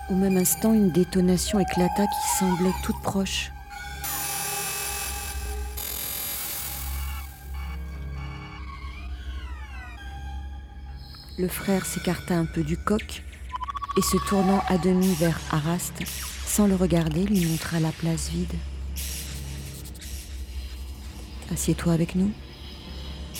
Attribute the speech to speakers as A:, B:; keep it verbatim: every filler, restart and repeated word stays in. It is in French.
A: Au même instant, une détonation éclata qui semblait toute proche. Le frère s'écarta un peu du coq et se tournant à demi vers Araste, sans le regarder, lui montra la place vide. « Assieds-toi avec nous »